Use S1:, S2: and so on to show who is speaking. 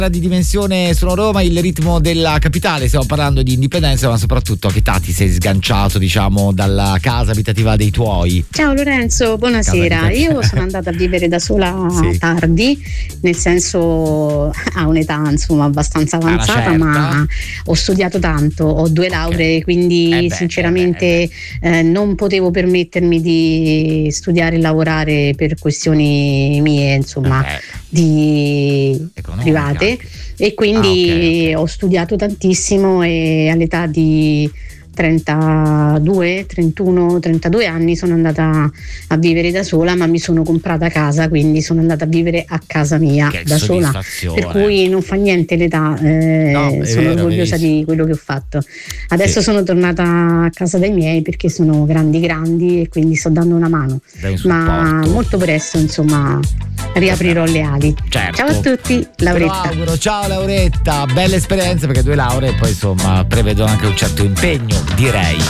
S1: di dimensione sono Roma, il ritmo della capitale. Stiamo parlando di indipendenza, ma soprattutto a che età ti sei sganciato, diciamo, dalla casa abitativa dei tuoi?
S2: Ciao Lorenzo, buonasera. Io sono andata a vivere da sola tardi, nel senso a un'età insomma abbastanza avanzata, ma ho studiato tanto, ho 2 lauree, quindi sinceramente non potevo permettermi di studiare e lavorare per questioni mie, insomma, private, e quindi ho studiato tantissimo e all'età di 32 anni sono andata a vivere da sola, ma mi sono comprata casa, quindi sono andata a vivere a casa mia da sola, per cui non fa niente l'età, sono orgogliosa di quello che ho fatto. Adesso sono tornata a casa dai miei perché sono grandi e quindi sto dando una mano, ma molto presto insomma riaprirò le ali. Ciao a tutti, Lauretta.
S1: Ciao Lauretta, bella esperienza, perché 2 lauree poi insomma prevedono anche un certo impegno, direi.